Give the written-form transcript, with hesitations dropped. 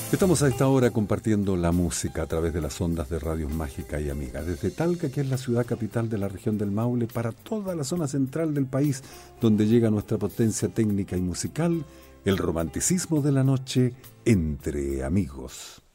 Estamos a esta hora compartiendo la música a través de las ondas de Radio Mágica y Amiga, desde Talca, que es la ciudad capital de la región del Maule, para toda la zona central del país, donde llega nuestra potencia técnica y musical, el romanticismo de la noche entre amigos.